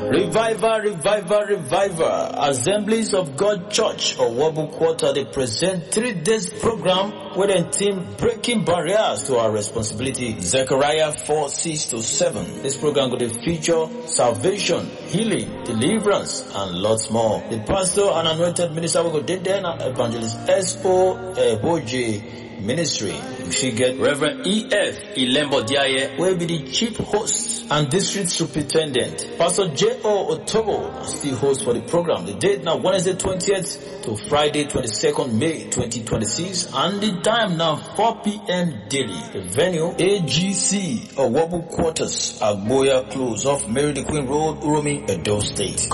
Revival. Assemblies of God Church or Wabu Quarter, they present 3 days program with a team breaking barriers to our responsibility. Zechariah 4:6-7. This program going to feature salvation, healing, deliverance, and lots more. The pastor and anointed minister will go there now, Evangelist S.O. Boje Ministry. You should get Reverend E.F. Ilembo Diaye, will be the chief host and district superintendent. Pastor J.O. Otobo is the host for the program. The date now Wednesday 20th to Friday 22nd May 2026, and the time now 4 p.m. daily. The venue AGC or Wabu Quarters, Agboya Close off Mary the Queen Road, Uromi, Edo State.